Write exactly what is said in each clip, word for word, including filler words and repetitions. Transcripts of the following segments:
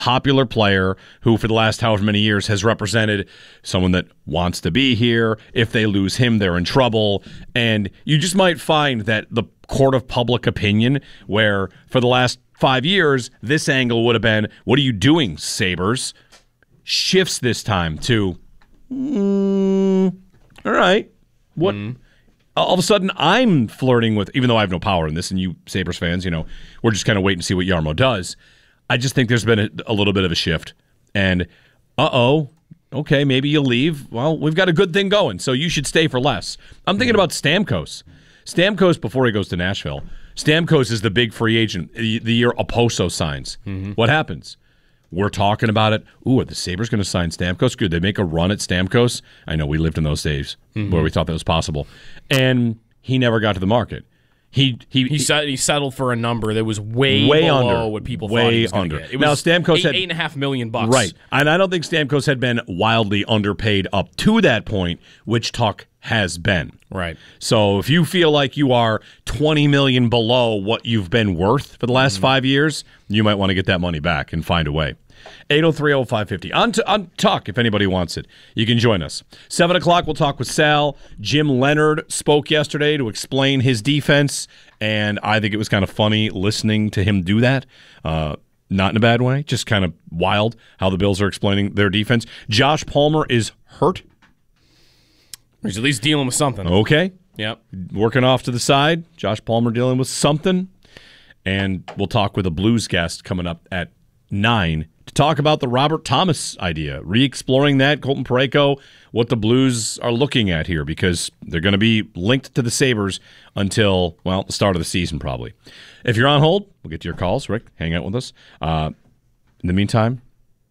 popular player who for the last however many years has represented someone that wants to be here. If they lose him, they're in trouble. And you just might find that the court of public opinion, where for the last five years, this angle would have been, what are you doing, Sabres? Shifts this time to, mm, all right, what? Mm. All of a sudden, I'm flirting with, even though I have no power in this, and you Sabres fans, you know, we're just kind of waiting to see what Jarmo does. I just think there's been a, a little bit of a shift. And, uh-oh, okay, maybe you'll leave. Well, we've got a good thing going, so you should stay for less. I'm thinking about Stamkos. Stamkos, before he goes to Nashville, Stamkos is the big free agent the, the year Oposo signs. Mm-hmm. What happens? We're talking about it. Ooh, are the Sabres going to sign Stamkos? Could they make a run at Stamkos? I know we lived in those days mm-hmm. where we thought that was possible. And he never got to the market. He he he, he, he settled for a number that was way, way below under what people way thought he was under. Get. It now was Stamkos eight, had eight and a half million bucks, right? And I don't think Stamkos had been wildly underpaid up to that point, which Tuch has been. Right. So if you feel like you are twenty million below what you've been worth for the last mm-hmm. five years, you might want to get that money back and find a way. eight oh three oh five fifty. On, to, on Tuch, if anybody wants it. You can join us. seven o'clock, we'll talk with Sal. Jim Leonard spoke yesterday to explain his defense, and I think it was kind of funny listening to him do that. Uh, not in a bad way, just kind of wild how the Bills are explaining their defense. Josh Palmer is hurt. He's at least dealing with something. Okay. Yep. Working off to the side. Josh Palmer dealing with something. And we'll talk with a Blues guest coming up at nine to talk about the Robert Thomas idea, re-exploring that, Colton Parayko, what the Blues are looking at here, because they're going to be linked to the Sabres until, well, the start of the season probably. If you're on hold, we'll get to your calls. Rick, hang out with us. Uh, in the meantime,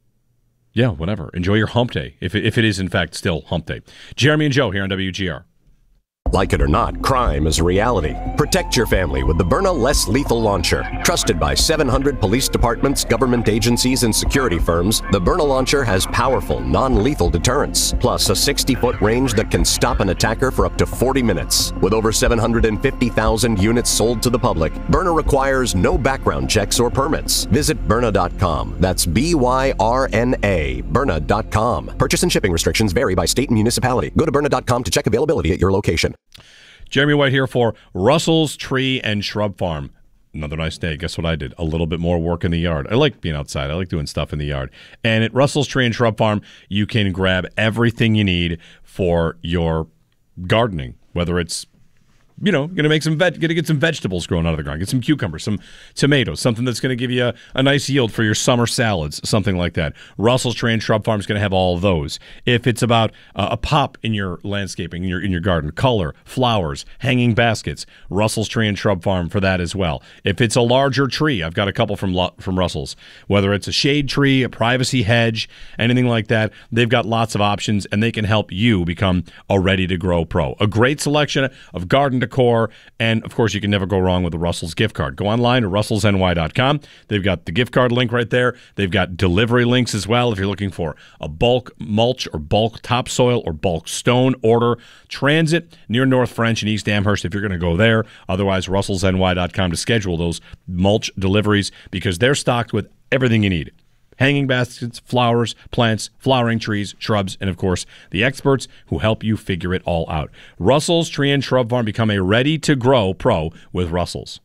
yeah, whatever. Enjoy your hump day, if it, if it is, in fact, still hump day. Jeremy and Joe here on W G R. Like it or not, crime is a reality. Protect your family with the Byrna Less Lethal Launcher. Trusted by seven hundred police departments, government agencies, and security firms, the Byrna Launcher has powerful, non-lethal deterrence, plus a sixty-foot range that can stop an attacker for up to forty minutes. With over seven hundred fifty thousand units sold to the public, Byrna requires no background checks or permits. Visit Byrna dot com. That's B Y R N A, Byrna dot com. Purchase and shipping restrictions vary by state and municipality. Go to Byrna dot com to check availability at your location. Jeremy White here for Russell's Tree and Shrub Farm. Another nice day. Guess what I did? A little bit more work in the yard. I like being outside. I like doing stuff in the yard. And at Russell's Tree and Shrub Farm, you can grab everything you need for your gardening, whether it's, you know, going to make some veg, going to get some vegetables growing out of the ground, get some cucumbers, some tomatoes, something that's going to give you a, a nice yield for your summer salads, something like that. Russell's Tree and Shrub Farm is going to have all of those. If it's about uh, a pop in your landscaping, in your in your garden, color, flowers, hanging baskets, Russell's Tree and Shrub Farm for that as well. If it's a larger tree, I've got a couple from from Russell's. Whether it's a shade tree, a privacy hedge, anything like that, they've got lots of options, and they can help you become a ready-to-grow pro. A great selection of garden decor, and of course you can never go wrong with the Russell's gift card. Go online to russells n y dot com. They've got the gift card link right there. They've got delivery links as well if you're looking for a bulk mulch or bulk topsoil or bulk stone order. Transit near North French and East Amherst if you're going to go there. Otherwise, russells n y dot com to schedule those mulch deliveries, because they're stocked with everything you need. Hanging baskets, flowers, plants, flowering trees, shrubs, and of course, the experts who help you figure it all out. Russell's Tree and Shrub Farm. Become a ready-to-grow pro with Russell's.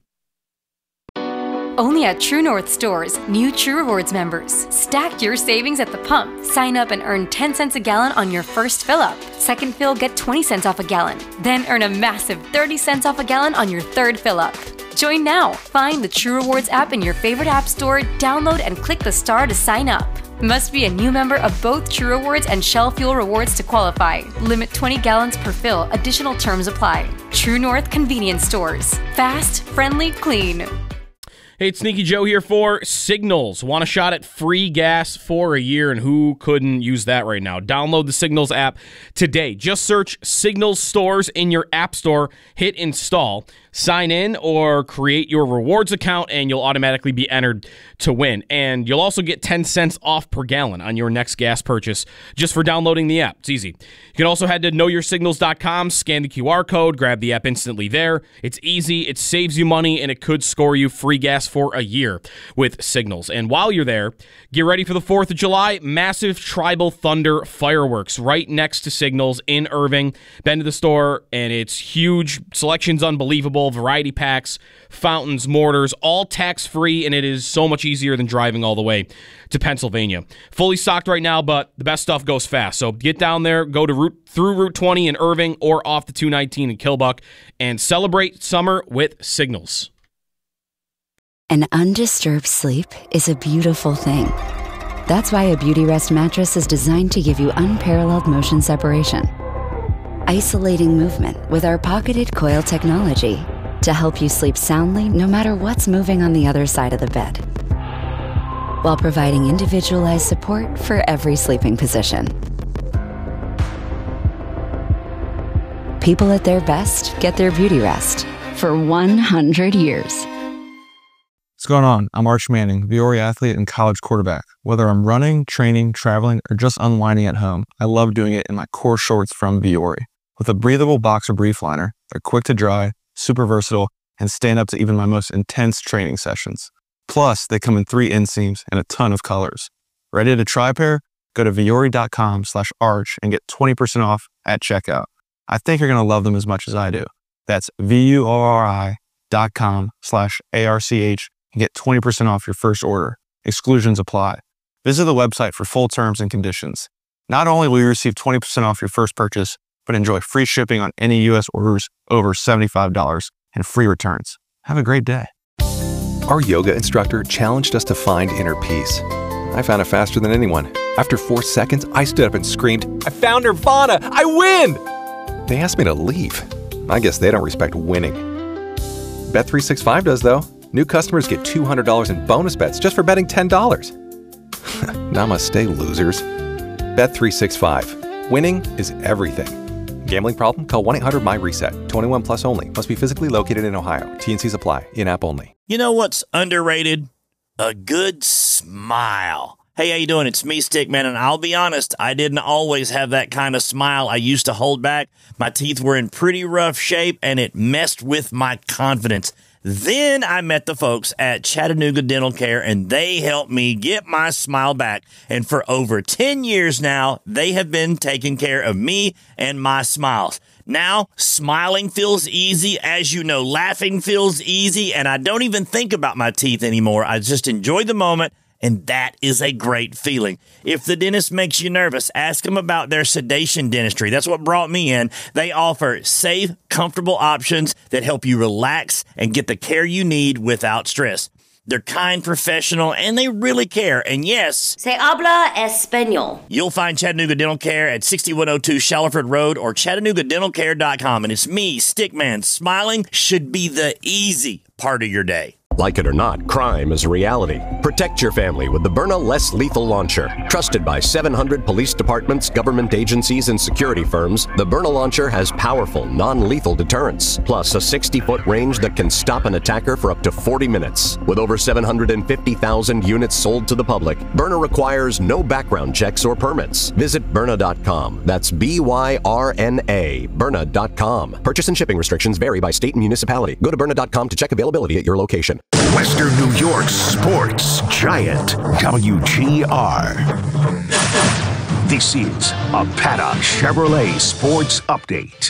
Only at True North stores, new True Rewards members. Stack your savings at the pump. Sign up and earn ten cents a gallon on your first fill-up. Second fill, get twenty cents off a gallon. Then earn a massive thirty cents off a gallon on your third fill-up. Join now. Find the True Rewards app in your favorite app store, download and click the star to sign up. Must be a new member of both True Rewards and Shell Fuel Rewards to qualify. Limit twenty gallons per fill. Additional terms apply. True North Convenience Stores. Fast, friendly, clean. Hey, it's Sneaky Joe here for Signals. Want a shot at free gas for a year, and who couldn't use that right now? Download the Signals app today. Just search Signals Stores in your app store, hit install. Sign in or create your rewards account, and you'll automatically be entered to win. And you'll also get ten cents off per gallon on your next gas purchase just for downloading the app. It's easy. You can also head to know your signals dot com, scan the Q R code, grab the app instantly there. It's easy, it saves you money, and it could score you free gas for a year with Signals. And while you're there, get ready for the fourth of July, massive Tribal Thunder fireworks right next to Signals in Irving. Been to the store, and it's huge. Selection's unbelievable. Variety packs, fountains, mortars, all tax-free, and it is so much easier than driving all the way to Pennsylvania. Fully stocked right now, but the best stuff goes fast. So get down there, go to route through Route twenty in Irving or off the two nineteen in Killbuck, and celebrate summer with Signals. An undisturbed sleep is a beautiful thing. That's why a Beauty Rest mattress is designed to give you unparalleled motion separation, isolating movement with our pocketed coil technology to help you sleep soundly no matter what's moving on the other side of the bed, while providing individualized support for every sleeping position. People at their best get their Beauty Rest for one hundred years. What's going on? I'm Arch Manning, Viore athlete and college quarterback. Whether I'm running, training, traveling, or just unwinding at home, I love doing it in my core shorts from Viore. With a breathable boxer brief liner, they're quick to dry, super versatile, and stand up to even my most intense training sessions. Plus, they come in three inseams and a ton of colors. Ready to try a pair? Go to Viore.com slash arch and get twenty percent off at checkout. I think you're going to love them as much as I do. That's V-U-O-R-I dot com slash A-R-C-H and get twenty percent off your first order. Exclusions apply. Visit the website for full terms and conditions. Not only will you receive twenty percent off your first purchase, but enjoy free shipping on any U S orders over seventy-five dollars and free returns. Have a great day. Our yoga instructor challenged us to find inner peace. I found it faster than anyone. After four seconds, I stood up and screamed, "I found Nirvana! I win!" They asked me to leave. I guess they don't respect winning. Bet three sixty-five does, though. New customers get two hundred dollars in bonus bets just for betting ten dollars. Namaste, losers. Bet three sixty-five. Winning is everything. Gambling problem? Call one eight hundred M Y reset. twenty-one plus only. Must be physically located in Ohio. T and Cs apply. In-app only. You know what's underrated? A good smile. Hey, how you doing? It's me, Stickman, and I'll be honest, I didn't always have that kind of smile I used to hold back. My teeth were in pretty rough shape, and it messed with my confidence. Then I met the folks at Chattanooga Dental Care, and they helped me get my smile back. And for over ten years now, they have been taking care of me and my smiles. Now, smiling feels easy. As you know, laughing feels easy, and I don't even think about my teeth anymore. I just enjoy the moment, and that is a great feeling. If the dentist makes you nervous, ask them about their sedation dentistry. That's what brought me in. They offer safe, comfortable options that help you relax and get the care you need without stress. They're kind, professional, and they really care. And yes, Se habla español. You'll find Chattanooga Dental Care at sixty-one oh two Shallowford Road or Chattanooga Dental Care dot com. And it's me, Stickman. Smiling should be the easy part of your day. Like it or not, crime is a reality. Protect your family with the Byrna Less Lethal Launcher. Trusted by seven hundred police departments, government agencies, and security firms, the Byrna Launcher has powerful, non-lethal deterrence, plus a sixty-foot range that can stop an attacker for up to forty minutes. With over seven hundred fifty thousand units sold to the public, Byrna requires no background checks or permits. Visit Byrna dot com. That's B Y R N A, Byrna dot com. Purchase and shipping restrictions vary by state and municipality. Go to Byrna dot com to check availability at your location. Western New York sports giant W G R. This is a Paddock Chevrolet Sports Update.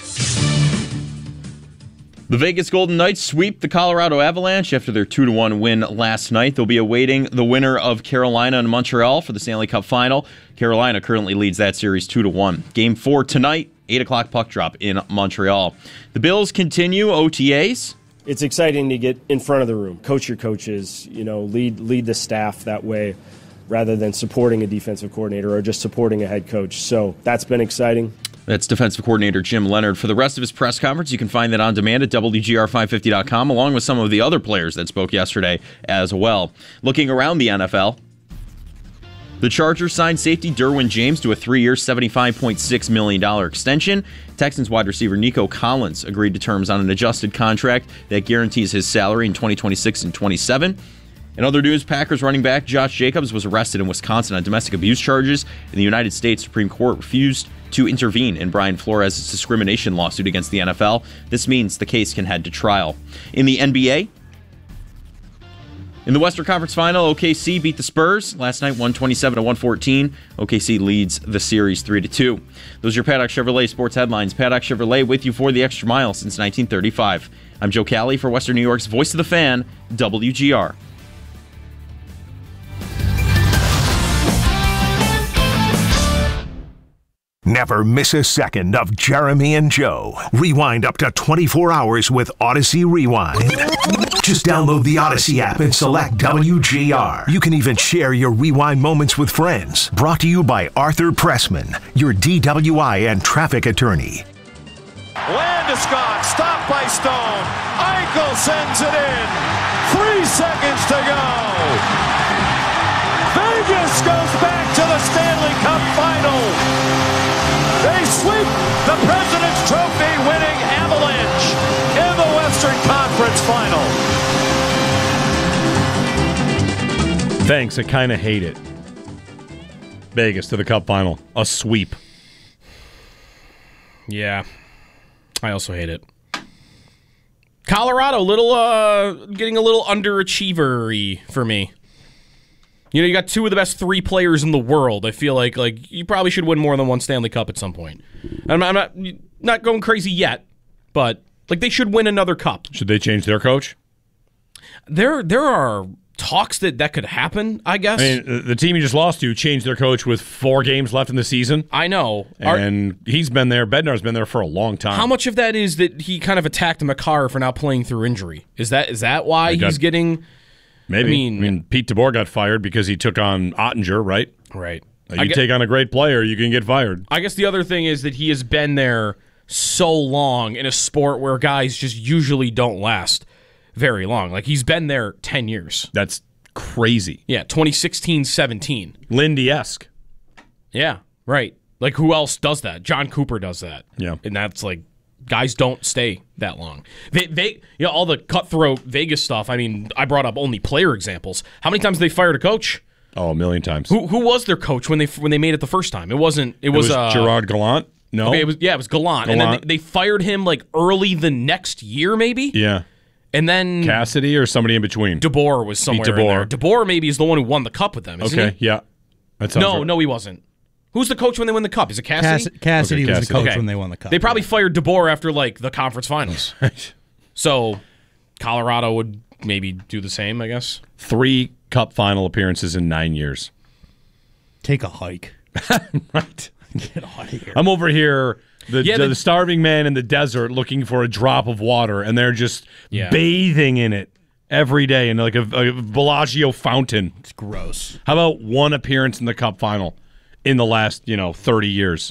The Vegas Golden Knights sweep the Colorado Avalanche after their two to one win last night. They'll be awaiting the winner of Carolina and Montreal for the Stanley Cup Final. Carolina currently leads that series two to one. Game four tonight, eight o'clock puck drop in Montreal. The Bills continue O T As. It's exciting to get in front of the room, coach your coaches, you know, lead lead the staff that way rather than supporting a defensive coordinator or just supporting a head coach. So that's been exciting. That's defensive coordinator Jim Leonard. For the rest of his press conference, you can find that on demand at W G R five fifty dot com, along with some of the other players that spoke yesterday as well. Looking around the N F L, The Chargers signed safety Derwin James to a three-year, seventy-five point six million dollars extension. Texans wide receiver Nico Collins agreed to terms on an adjusted contract that guarantees his salary in twenty twenty-six and twenty-seven. In other news, Packers running back Josh Jacobs was arrested in Wisconsin on domestic abuse charges. In the United States Supreme Court refused to intervene in Brian Flores' discrimination lawsuit against the N F L. This means the case can head to trial. In the N B A, in the Western Conference Final, O K C beat the Spurs last night, one twenty-seven to one fourteen. O K C leads the series three to two. Those are your Paddock Chevrolet sports headlines. Paddock Chevrolet with you for the extra mile since nineteen thirty-five. I'm Joe Cali for Western New York's Voice of the Fan, W G R. Never miss a second of Jeremy and Joe. Rewind up to twenty-four hours with Odyssey Rewind. Just download the Odyssey app and select W G R. You can even share your rewind moments with friends. Brought to you by Arthur Pressman, your D W I and traffic attorney. Landeskog, stopped by Stone. Eichel sends it in. Three seconds to go. Vegas goes back to the Stanley Cup Final. They sweep the President's Trophy winning Avalanche in the Western Conference Final. Thanks, I kind of hate it. Vegas to the Cup Final. A sweep. Yeah, I also hate it. Colorado, little uh, getting a little underachiever-y for me. You know, you got two of the best three players in the world. I feel like like you probably should win more than one Stanley Cup at some point. I'm not, I'm not not going crazy yet, but like they should win another cup. Should they change their coach? There there are talks that that could happen, I guess. I mean, the team you just lost to changed their coach with four games left in the season. I know. And are, he's been there. Bednar's been there for a long time. How much of that is that he kind of attacked Makar for not playing through injury? Is that is that why I got, he's getting... Maybe. I mean, I mean, Pete DeBoer got fired because he took on Ottinger, right? Right. Uh, you take on a great player, you can get fired. I guess the other thing is that he has been there so long in a sport where guys just usually don't last very long. Like, he's been there ten years. That's crazy. Yeah, twenty sixteen seventeen. Lindy-esque. Yeah, right. Like, who else does that? John Cooper does that. Yeah. And that's like... Guys don't stay that long. They, they, you know, all the cutthroat Vegas stuff. I mean, I brought up only player examples. How many times have they fired a coach? Oh, a million times. Who who was their coach when they when they made it the first time? It wasn't. It, it was, was uh, Gerard Gallant. No, okay, it was yeah, it was Gallant, Gallant. and then they, they fired him like early the next year, maybe. Yeah, and then Cassidy or somebody in between. DeBoer was somewhere Pete DeBoer. in there. DeBoer maybe is the one who won the cup with them. Isn't okay, he? yeah. That no, right. no, he wasn't. Who's the coach when they win the cup? Is it Cassidy? Cass- Cassidy okay, was Cassidy. the coach okay. when they won the cup. They probably yeah. fired DeBoer after like the conference finals. So Colorado would maybe do the same, I guess. Three cup final appearances in nine years. Take a hike. Right. Get out of here. I'm over here, the, Yeah, the, the- the starving man in the desert looking for a drop of water, and they're just Yeah. bathing in it every day in like a, a Bellagio fountain. It's gross. How about one appearance in the cup final in the last, you know, thirty years?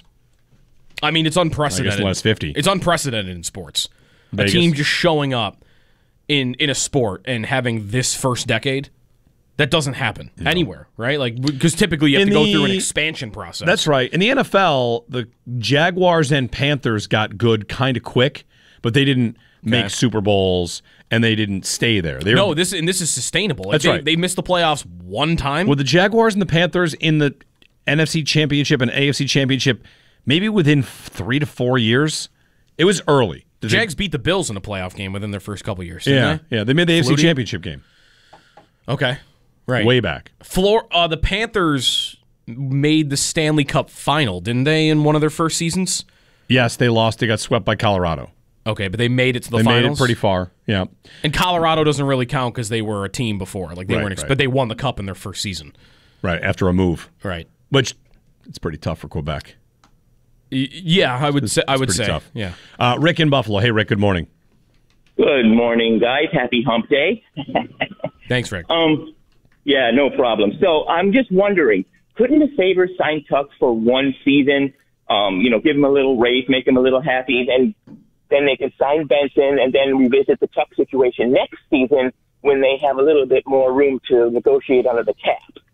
I mean, it's unprecedented. I guess the last fifty. It's unprecedented in sports. Vegas. A team just showing up in in a sport and having this first decade. That doesn't happen no. anywhere, right? Like, because typically you have In to go the, through an expansion process. That's right. In the N F L, the Jaguars and Panthers got good kind of quick, but they didn't make Okay. Super Bowls, and they didn't stay there. They no, were, this and this is sustainable. Like That's they, right. They missed the playoffs one time. Were the Jaguars and the Panthers in the N F C Championship and A F C Championship maybe within three to four years? It was early. Did Jags they, beat the Bills in a playoff game within their first couple years. Didn't yeah, they? yeah. They made the A F C Flutie? Championship game. Okay. Right. Way back. Floor, uh, the Panthers made the Stanley Cup final, didn't they, in one of their first seasons? Yes, they lost. They got swept by Colorado. Okay, but they made it to the they finals. made it pretty far. Yeah. And Colorado doesn't really count because they were a team before. Like they Right, weren't, ex- right. but they won the cup in their first season. Right, after a move. Right. Which it's pretty tough for Quebec. Y- yeah, I would It's, say. I it's would pretty say. tough. Yeah. Uh, Rick in Buffalo. Hey, Rick. Good morning. Good morning, guys. Happy Hump Day. Thanks, Rick. Um, yeah, no problem. So I'm just wondering, couldn't the Sabres sign Tuck for one season? Um, you know, give him a little raise, make him a little happy, and then they can sign Benson and then revisit the Tuck situation next season when they have a little bit more room to negotiate under the cap.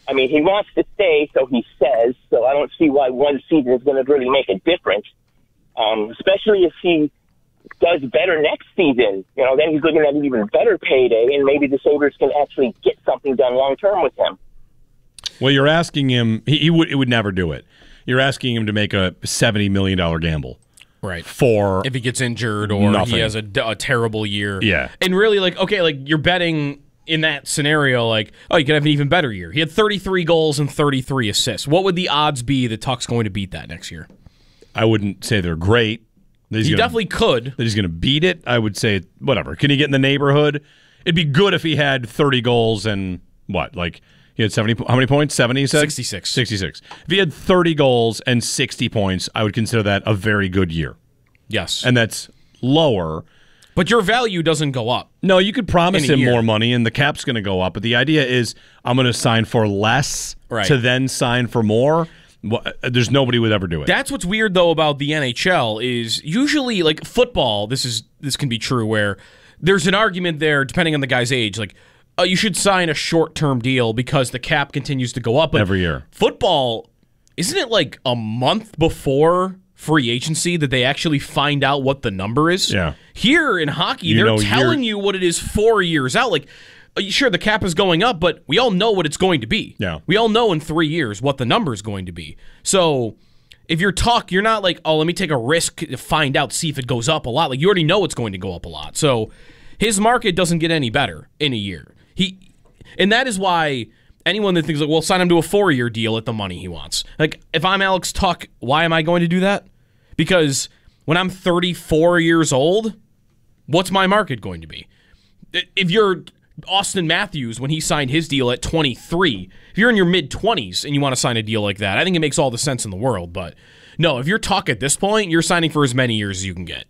I mean, he wants to stay, so he says, so I don't see why one season is going to really make a difference, um, especially if he does better next season. You know, then he's looking at an even better payday, and maybe the Sabres can actually get something done long-term with him. Well, you're asking him, he, he would he would never do it. You're asking him to make a seventy million dollars gamble. Right. For if he gets injured or nothing. he has a, a terrible year. Yeah. And really, like, okay, like, you're betting in that scenario, like, oh, you could have an even better year. He had thirty-three goals and thirty-three assists. What would the odds be that Tuch's going to beat that next year? I wouldn't say they're great. That he's He gonna, definitely could. That he's going to beat it. I would say, whatever. Can he get in the neighborhood? It'd be good if he had thirty goals and what? Like, he had seventy, how many points? seventy, you said? sixty-six. sixty-six. If he had thirty goals and sixty points, I would consider that a very good year. Yes. And that's lower. But your value doesn't go up. No, you could promise in a him year. more money, and the cap's going to go up. But the idea is, I'm going to sign for less Right. to then sign for more. Well, there's nobody who would ever do it. That's what's weird though about the N H L is usually like football. This is this can be true where there's an argument there depending on the guy's age. Like, oh, you should sign a short term deal because the cap continues to go up. But every year, football, isn't it like a month before free agency that they actually find out what the number is? Yeah. Here in hockey, You they're know telling year- you what it is four years out. Like, uh, sure, the cap is going up, but we all know what it's going to be. Yeah. We all know in three years what the number is going to be. So if you're Tuch, you're not like, oh, let me take a risk to find out, see if it goes up a lot. Like, you already know it's going to go up a lot. So his market doesn't get any better in a year. He, and that is why anyone that thinks, like, well, sign him to a four-year deal at the money he wants. Like, if I'm Alex Tuch, why am I going to do that? Because when I'm thirty-four years old, what's my market going to be? If you're Austin Matthews, when he signed his deal at twenty-three, if you're in your mid-twenties and you want to sign a deal like that, I think it makes all the sense in the world. But no, if you're Tuch at this point, you're signing for as many years as you can get,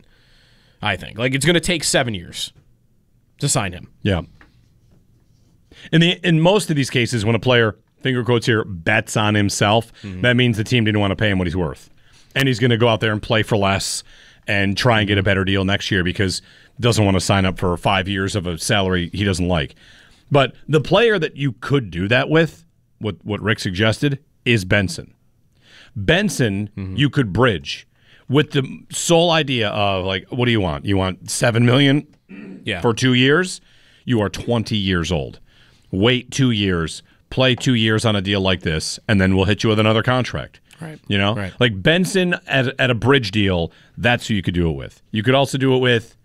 I think. Like, it's going to take seven years to sign him. Yeah. In the in most of these cases, when a player, finger quotes here, bets on himself, mm-hmm. that means the team didn't want to pay him what he's worth. And he's going to go out there and play for less and try and get a better deal next year because he doesn't want to sign up for five years of a salary he doesn't like. But the player that you could do that with, what, what Rick suggested, is Benson. Benson, mm-hmm. you could bridge with the sole idea of, like, what do you want? You want seven million dollars yeah. for two years? You are twenty years old. Wait two years, play two years on a deal like this, and then we'll hit you with another contract. Right. You know? Right. Like Benson at, at a bridge deal, that's who you could do it with. You could also do it with,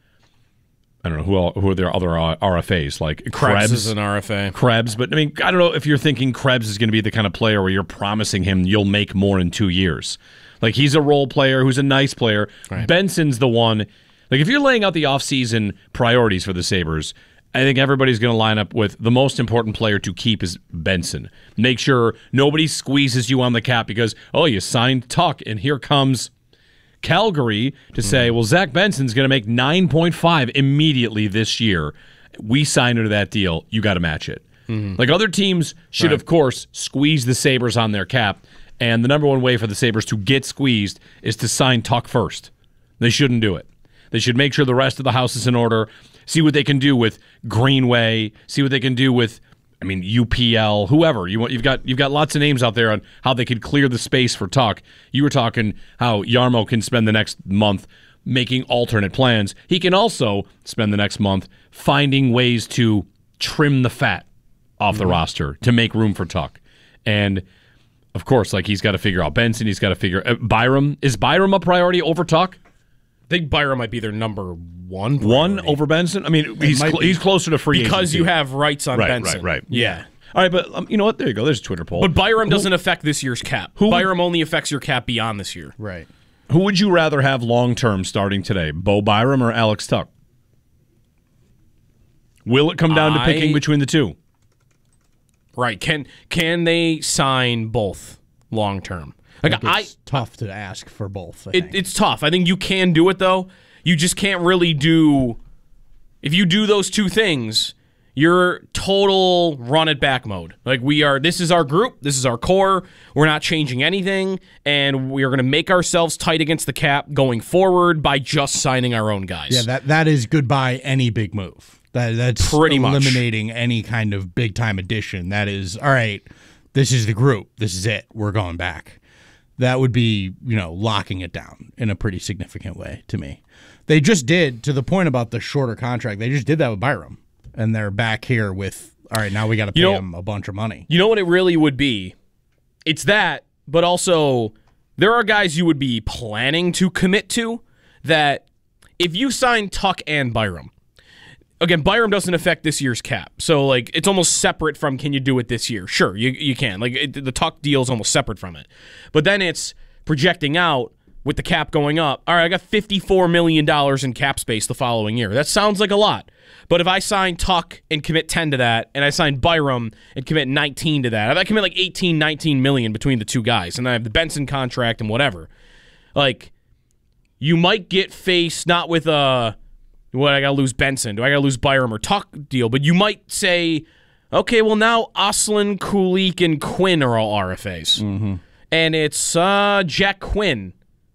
I don't know, who all, who are their other R F As? Like Krebs, Krebs is an R F A. Krebs, but I mean, I don't know if you're thinking Krebs is going to be the kind of player where you're promising him you'll make more in two years. Like, he's a role player who's a nice player. Right. Benson's the one. Like, if you're laying out the offseason priorities for the Sabres, I think everybody's going to line up with the most important player to keep is Benson. Make sure nobody squeezes you on the cap because, oh, you signed Tuch, and here comes Calgary to say, mm-hmm. well, Zach Benson's going to make nine point five immediately this year. We signed into that deal. You got to match it. Mm-hmm. Like, other teams should, right. of course, squeeze the Sabres on their cap, and the number one way for the Sabres to get squeezed is to sign Tuch first. They shouldn't do it. They should make sure the rest of the house is in order. See what they can do with Greenway. See what they can do with, I mean, U P L, whoever. You want, you've got you've got lots of names out there on how they could clear the space for Tuch. You were talking how Jarmo can spend the next month making alternate plans. He can also spend the next month finding ways to trim the fat off the mm-hmm. roster to make room for Tuch. And, of course, like, he's got to figure out Benson. He's got to figure uh, Byram. Is Byram a priority over Tuch? I think Byram might be their number one priority. One over Benson? I mean, he's cl- he's closer to free because agency. you have rights on right, Benson. Right, right, Yeah. All right, but um, you know what? There you go. There's a Twitter poll. But Byram who, doesn't affect this year's cap. Who, Byram only affects your cap beyond this year. Right. Who would you rather have long-term starting today, Bo Byram or Alex Tuch? Will it come down I, to picking between the two? Right. Can can they sign both long-term? Like, I it's I, tough to ask for both. I it, think. It's tough. I think you can do it, though. You just can't really do... If you do those two things, you're total run-it-back mode. Like, we are... This is our group. This is our core. We're not changing anything. And we're going to make ourselves tight against the cap going forward by just signing our own guys. Yeah, that that is goodbye any big move. That That's Pretty much. eliminating any kind of big-time addition. That is, all right, this is the group. This is it. We're going back. That would be, you know, locking it down in a pretty significant way to me. They just did, to the point about the shorter contract, they just did that with Byram. And they're back here with, all right, now we got to pay you know, him a bunch of money. You know what it really would be? It's that, but also there are guys you would be planning to commit to that if you sign Tuck and Byram, again, Byram doesn't affect this year's cap. So, like, it's almost separate from can you do it this year? Sure, you you can. Like, it, the Tuck deal is almost separate from it. But then it's projecting out with the cap going up. All right, I got fifty-four million dollars in cap space the following year. That sounds like a lot. But if I sign Tuck and commit ten to that, and I sign Byram and commit nineteen to that, if I commit like eighteen, nineteen million between the two guys, and I have the Benson contract and whatever, like, you might get faced not with a, what, I got to lose Benson, do I got to lose Byram or Tuck deal, but you might say, okay, well now Oslin, Kulich, and Quinn are all R F As. Mm-hmm. And it's uh, Jack Quinn.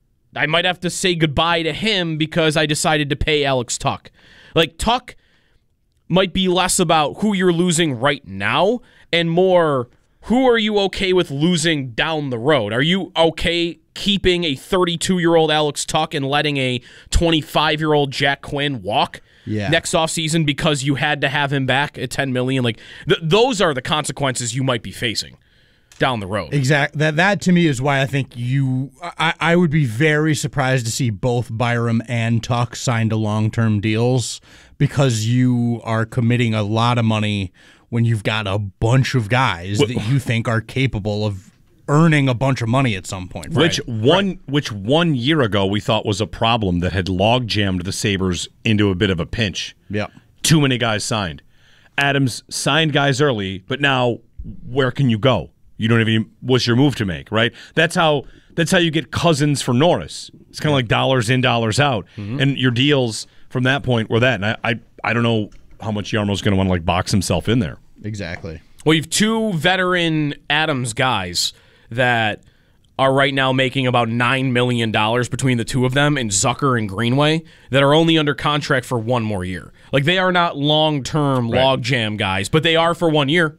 I might have to say goodbye to him because I decided to pay Alex Tuck. Like, Tuck might be less about who you're losing right now and more who are you okay with losing down the road. Are you okay keeping a thirty-two-year-old Alex Tuck and letting a twenty-five-year-old Jack Quinn walk yeah. next offseason because you had to have him back at ten million dollars? Like, th- those are the consequences you might be facing down the road. Exactly. That that to me is why I think you I, I would be very surprised to see both Byram and Tuck signed to long-term deals, because you are committing a lot of money when you've got a bunch of guys that you think are capable of earning a bunch of money at some point. Which right. one right. which one year ago we thought was a problem that had log jammed the Sabres into a bit of a pinch. Yeah. Too many guys signed. Adams signed guys early, but now where can you go? You don't even what's your move to make, right? That's how that's how you get Cousins for Norris. It's kind of like dollars in, dollars out. Mm-hmm. And your deals from that point were that. And I I, I don't know how much Jarmo's going to want to like box himself in there. Exactly. Well, you have two veteran Adams guys that are right now making about nine million dollars between the two of them, in Zucker and Greenway, that are only under contract for one more year. Like, they are not long-term right. logjam guys, but they are for one year.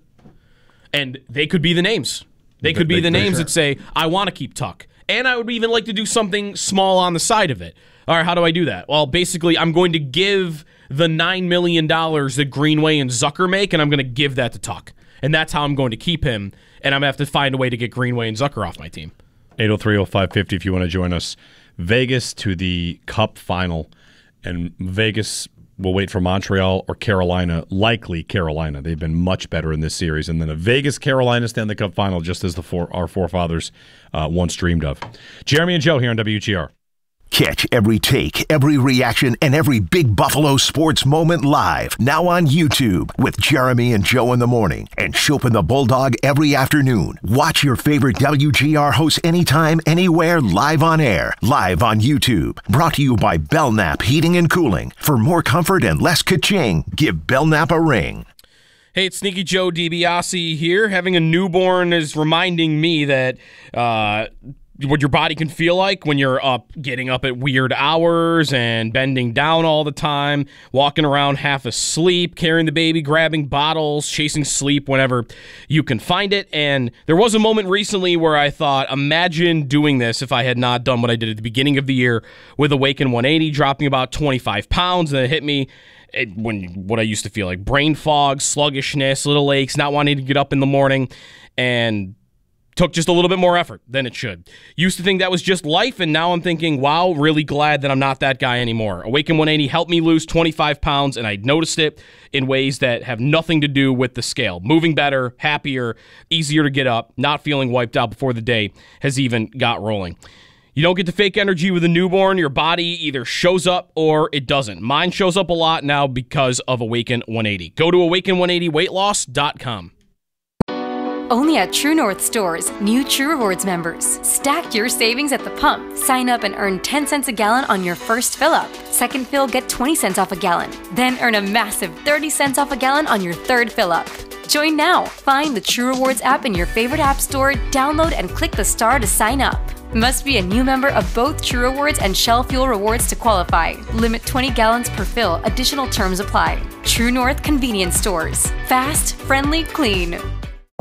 And they could be the names. They could be they, the they, names sure. that say, I want to keep Tuck. And I would even like to do something small on the side of it. All right, how do I do that? Well, basically, I'm going to give the nine million dollars that Greenway and Zucker make, and I'm going to give that to Tuck. And that's how I'm going to keep him. And I'm going to have to find a way to get Greenway and Zucker off my team. eight oh three oh five five oh if you want to join us. Vegas to the Cup final. And Vegas will wait for Montreal or Carolina. Likely Carolina. They've been much better in this series. And then a Vegas-Carolina Stanley Cup final, just as the four, our forefathers uh, once dreamed of. Jeremy and Joe here on W G R. Catch every take, every reaction, and every big Buffalo sports moment live. Now on YouTube with Jeremy and Joe in the morning and Chopin the Bulldog every afternoon. Watch your favorite W G R hosts anytime, anywhere, live on air. Live on YouTube. Brought to you by Belknap Heating and Cooling. For more comfort and less ka-ching, give Belknap a ring. Hey, it's Sneaky Joe DiBiase here. Having a newborn is reminding me that uh, what your body can feel like when you're up, getting up at weird hours and bending down all the time, walking around half asleep, carrying the baby, grabbing bottles, chasing sleep whenever you can find it. And there was a moment recently where I thought, imagine doing this if I had not done what I did at the beginning of the year with Awaken one eighty, dropping about twenty-five pounds, and it hit me it, when what I used to feel like brain fog, sluggishness, little aches, not wanting to get up in the morning, and took just a little bit more effort than it should. Used to think that was just life, and now I'm thinking, wow, really glad that I'm not that guy anymore. Awaken one eighty helped me lose twenty-five pounds, and I noticed it in ways that have nothing to do with the scale. Moving better, happier, easier to get up, not feeling wiped out before the day has even got rolling. You don't get the fake energy with a newborn. Your body either shows up or it doesn't. Mine shows up a lot now because of Awaken one eighty. Go to awaken one eighty weight loss dot com. Only at True North stores, new True Rewards members. Stack your savings at the pump. Sign up and earn ten cents a gallon on your first fill up. Second fill, get twenty cents off a gallon. Then earn a massive thirty cents off a gallon on your third fill up. Join now. Find the True Rewards app in your favorite app store, download and click the star to sign up. Must be a new member of both True Rewards and Shell Fuel Rewards to qualify. Limit twenty gallons per fill. Additional terms apply. True North Convenience Stores. Fast, friendly, clean.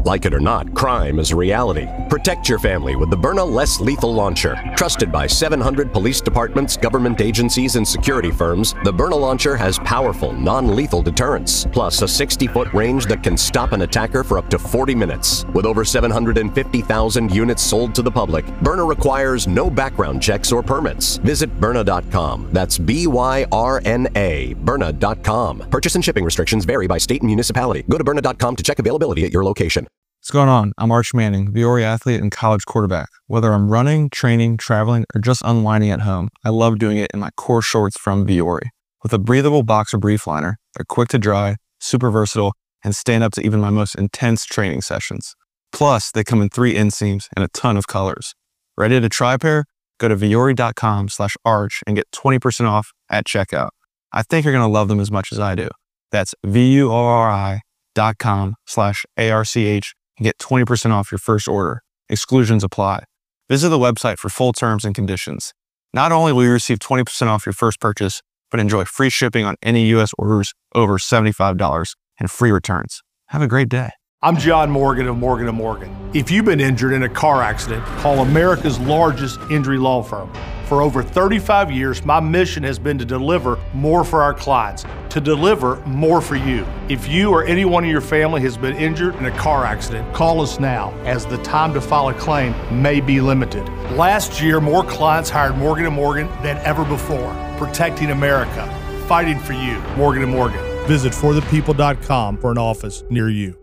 Like it or not, crime is a reality. Protect your family with the Byrna Less Lethal Launcher. Trusted by seven hundred police departments, government agencies, and security firms, the Byrna launcher has powerful, non-lethal deterrence, plus a sixty-foot range that can stop an attacker for up to forty minutes. With over seven hundred fifty thousand units sold to the public, Byrna requires no background checks or permits. Visit Byrna dot com. That's B Y R N A, Byrna dot com. Purchase and shipping restrictions vary by state and municipality. Go to Byrna dot com to check availability at your location. What's going on? I'm Arch Manning, Viore athlete and college quarterback. Whether I'm running, training, traveling, or just unwinding at home, I love doing it in my core shorts from Viore. With a breathable boxer brief liner, they're quick to dry, super versatile, and stand up to even my most intense training sessions. Plus, they come in three inseams and a ton of colors. Ready to try a pair? Go to Viore dot com slash arch and get twenty percent off at checkout. I think you're going to love them as much as I do. That's V U O R I dot com slash A R C H and get twenty percent off your first order. Exclusions apply. Visit the website for full terms and conditions. Not only will you receive twenty percent off your first purchase, but enjoy free shipping on any U S orders over seventy-five dollars and free returns. Have a great day. I'm John Morgan of Morgan and Morgan. If you've been injured in a car accident, call America's largest injury law firm. For over thirty-five years, my mission has been to deliver more for our clients, to deliver more for you. If you or anyone in your family has been injured in a car accident, call us now, as the time to file a claim may be limited. Last year, more clients hired Morgan and Morgan than ever before, protecting America, fighting for you. Morgan and Morgan. Visit for the people dot com for an office near you.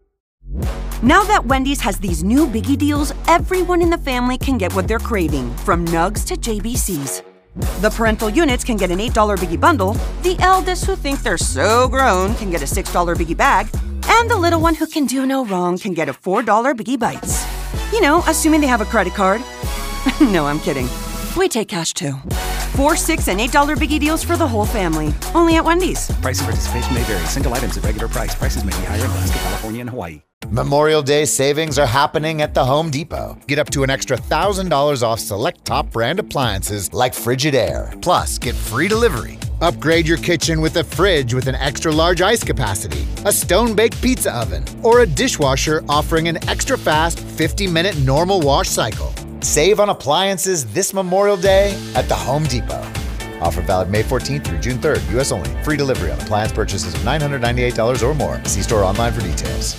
Now that Wendy's has these new biggie deals, everyone in the family can get what they're craving, from nugs to J B Cs. The parental units can get an eight dollar biggie bundle, the eldest who think they're so grown can get a six dollar biggie bag, and the little one who can do no wrong can get a four dollar biggie bites. You know, assuming they have a credit card. No, I'm kidding. We take cash too. Four, six, and eight dollar biggie deals for the whole family. Only at Wendy's. Price and participation may vary. Single items at regular price. Prices may be higher in Alaska, California, and Hawaii. Memorial Day savings are happening at the Home Depot. Get up to an extra one thousand dollars off select top brand appliances like Frigidaire. Plus, get free delivery. Upgrade your kitchen with a fridge with an extra large ice capacity, a stone-baked pizza oven, or a dishwasher offering an extra fast fifty minute normal wash cycle. Save on appliances this Memorial Day at the Home Depot. Offer valid May fourteenth through June third, U S only. Free delivery on appliance purchases of nine hundred ninety-eight dollars or more. See store online for details.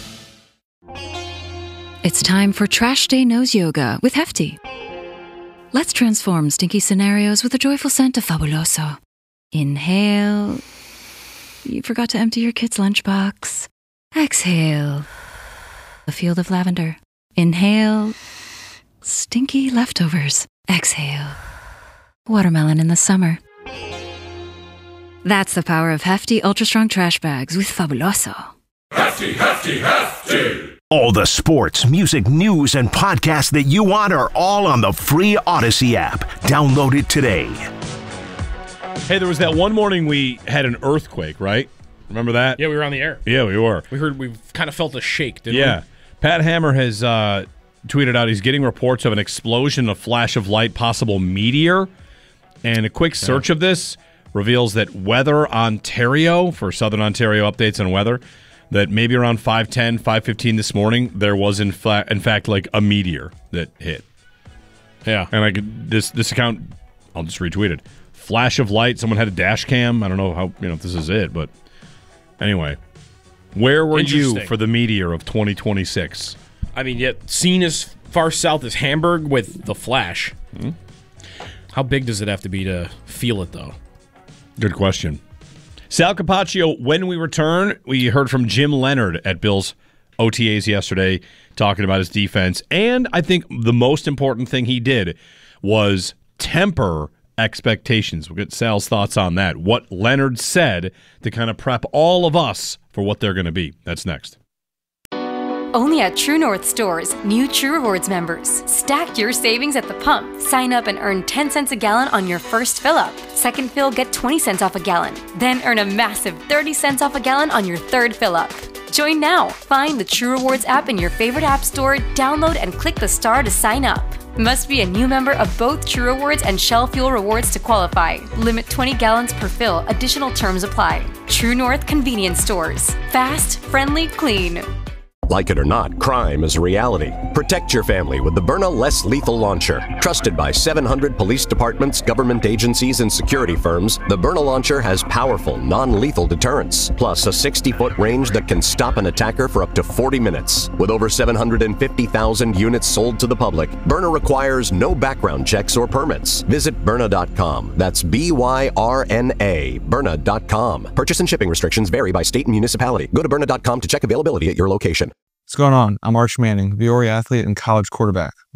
It's time for Trash Day Nose Yoga with Hefty. Let's transform stinky scenarios with a joyful scent of Fabuloso. Inhale. You forgot to empty your kid's lunchbox. Exhale. A field of lavender. Inhale. Stinky leftovers. Exhale. Watermelon in the summer. That's the power of Hefty Ultra Strong Trash Bags with Fabuloso. Hefty, hefty, hefty! All the sports, music, news, and podcasts that you want are all on the free Odyssey app. Download it today. Hey, there was that one morning we had an earthquake, right? Remember that? Yeah, we were on the air. Yeah, we were. We heard, we kind of felt a shake, didn't yeah. we? Pat Hammer has uh, tweeted out he's getting reports of an explosion, a flash of light, possible meteor. And a quick search yeah. of this reveals that Weather Ontario, for Southern Ontario updates on weather, that maybe around five ten, five fifteen this morning, there was in, fa- in fact like a meteor that hit. Yeah. And I could this this account, I'll just retweet it. Flash of light, someone had a dash cam. I don't know how, you know, if this is it, but anyway. Where were you for the meteor of twenty twenty-six? I mean, yet seen as far south as Hamburg with the flash. Hmm? How big does it have to be to feel it, though? Good question. Sal Capaccio, when we return, we heard from Jim Leonard at Bills O T As yesterday talking about his defense. And I think the most important thing he did was temper expectations. We'll get Sal's thoughts on that. What Leonard said to kind of prep all of us for what they're going to be. That's next. Only at True North stores, new True Rewards members. Stack your savings at the pump. Sign up and earn ten cents a gallon on your first fill-up. Second fill, get twenty cents off a gallon. Then earn a massive thirty cents off a gallon on your third fill-up. Join now. Find the True Rewards app in your favorite app store, download and click the star to sign up. Must be a new member of both True Rewards and Shell Fuel Rewards to qualify. Limit twenty gallons per fill. Additional terms apply. True North Convenience Stores. Fast, friendly, clean. Like it or not, crime is a reality. Protect your family with the Byrna Less Lethal Launcher. Trusted by seven hundred police departments, government agencies, and security firms, the Byrna Launcher has powerful, non-lethal deterrence, plus a sixty-foot range that can stop an attacker for up to forty minutes. With over seven hundred fifty thousand units sold to the public, Byrna requires no background checks or permits. Visit Byrna dot com. That's B Y R N A, Byrna dot com. Purchase and shipping restrictions vary by state and municipality. Go to Byrna dot com to check availability at your location. What's going on? I'm Arch Manning, Viore athlete and college quarterback.